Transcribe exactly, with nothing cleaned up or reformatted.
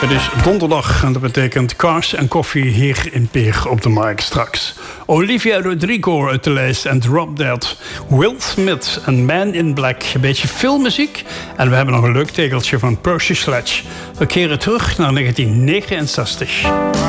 Het is donderdag en dat betekent kaas en koffie hier in Peer op de markt straks. Olivia Rodrigo uit de lijst en Drop Dead. Will Smith en Man in Black. Een beetje filmmuziek. En we hebben nog een leuk tegeltje van Percy Sledge. We keren terug naar negentien negenenzestig.